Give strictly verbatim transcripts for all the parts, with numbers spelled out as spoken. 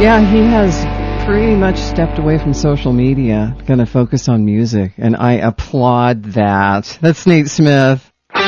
Yeah, he has pretty much stepped away from social media, going to focus on music, and I applaud that. That's Nate Smith. We're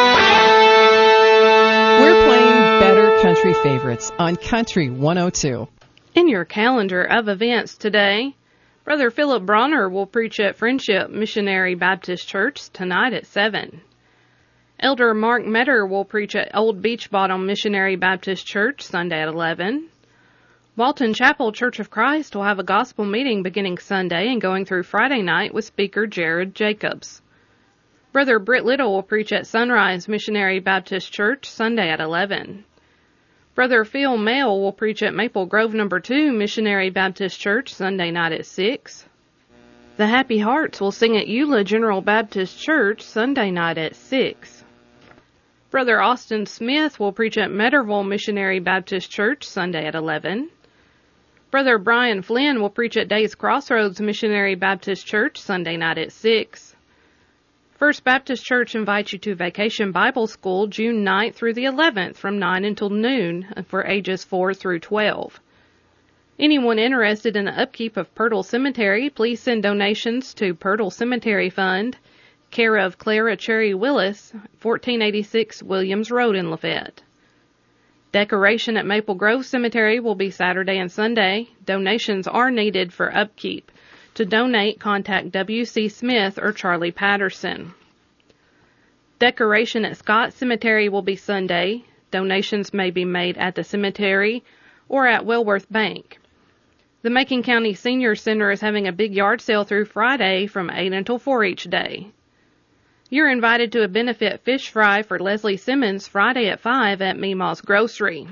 playing Better Country Favorites on Country one oh two. In your calendar of events today, Brother Philip Bronner will preach at Friendship Missionary Baptist Church tonight at seven. Elder Mark Metter will preach at Old Beach Bottom Missionary Baptist Church Sunday at eleven. Walton Chapel Church of Christ will have a gospel meeting beginning Sunday and going through Friday night with speaker Jared Jacobs. Brother Britt Little will preach at Sunrise Missionary Baptist Church Sunday at eleven. Brother Phil Mail will preach at Maple Grove Number two Missionary Baptist Church Sunday night at six. The Happy Hearts will sing at Eula General Baptist Church Sunday night at six. Brother Austin Smith will preach at Metterville Missionary Baptist Church Sunday at eleven. Brother Brian Flynn will preach at Days Crossroads Missionary Baptist Church Sunday night at six. First Baptist Church invites you to Vacation Bible School June ninth through the eleventh from nine until noon for ages four through twelve. Anyone interested in the upkeep of Purtle Cemetery, please send donations to Purtle Cemetery Fund, care of Clara Cherry Willis, fourteen eighty-six Williams Road in Lafayette. Decoration at Maple Grove Cemetery will be Saturday and Sunday. Donations are needed for upkeep. To donate, contact W C Smith or Charlie Patterson. Decoration at Scott Cemetery will be Sunday. Donations may be made at the cemetery or at Wellworth Bank. The Macon County Senior Center is having a big yard sale through Friday from eight until four each day. You're invited to a benefit fish fry for Leslie Simmons Friday at five at Meemaw's Grocery.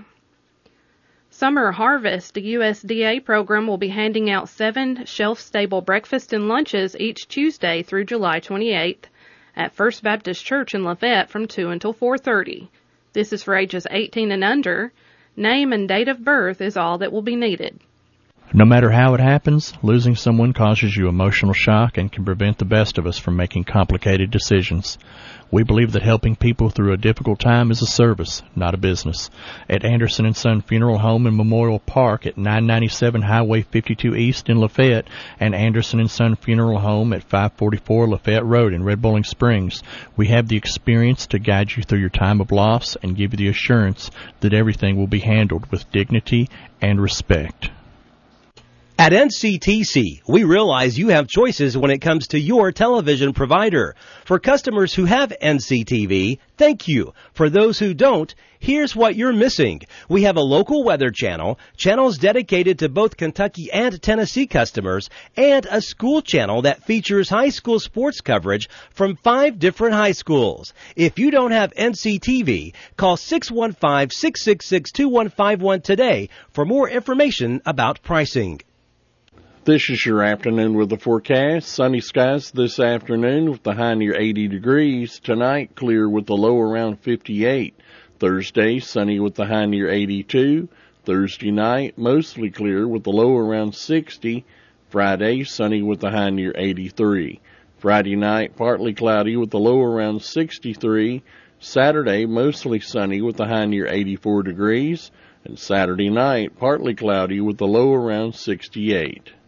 Summer Harvest, the U S D A program, will be handing out seven shelf-stable breakfast and lunches each Tuesday through July twenty-eighth at First Baptist Church in Lafayette from two until four thirty. This is for ages eighteen and under. Name and date of birth is all that will be needed. No matter how it happens, losing someone causes you emotional shock and can prevent the best of us from making complicated decisions. We believe that helping people through a difficult time is a service, not a business. At Anderson and Son Funeral Home and Memorial Park at nine ninety-seven Highway fifty-two East in Lafayette and Anderson and Son Funeral Home at five forty-four Lafayette Road in Red Bowling Springs, we have the experience to guide you through your time of loss and give you the assurance that everything will be handled with dignity and respect. At N C T C, we realize you have choices when it comes to your television provider. For customers who have N C T V, thank you. For those who don't, here's what you're missing. We have a local weather channel, channels dedicated to both Kentucky and Tennessee customers, and a school channel that features high school sports coverage from five different high schools. If you don't have N C T V, call six one five, six six six, two one five one today for more information about pricing. This is your afternoon with the forecast. Sunny skies this afternoon with the high near eighty degrees. Tonight, clear with the low around fifty-eight. Thursday, sunny with the high near eighty-two. Thursday night, mostly clear with the low around sixty. Friday, sunny with the high near eighty-three. Friday night, partly cloudy with the low around sixty-three. Saturday, mostly sunny with the high near eighty-four degrees. And Saturday night, partly cloudy with the low around sixty-eight.